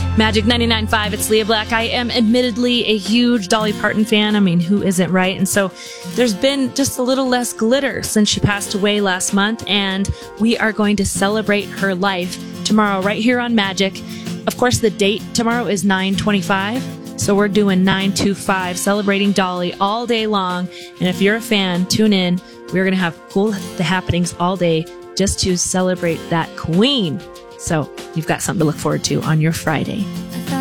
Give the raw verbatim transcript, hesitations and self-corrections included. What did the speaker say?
Magic ninety-nine point five, it's Leah Black. I am admittedly a huge Dolly Parton fan. I mean, who isn't, right? And so there's been just a little less glitter since she passed away last month, and we are going to celebrate her life tomorrow right here on Magic. Of course, the date tomorrow is nine twenty-five, so we're doing nine twenty-five, celebrating Dolly all day long. And if you're a fan, tune in. We're going to have cool happenings all day just to celebrate that queen. So you've got something to look forward to on your Friday.